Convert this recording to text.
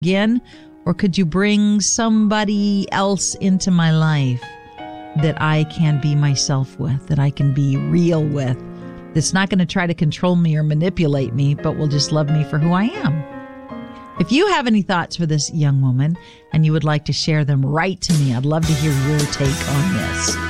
again? Or could you bring somebody else into my life that I can be myself with, that I can be real with, that's not going to try to control me or manipulate me, but will just love me for who I am? If you have any thoughts for this young woman and you would like to share them, write to me. I'd love to hear your take on this.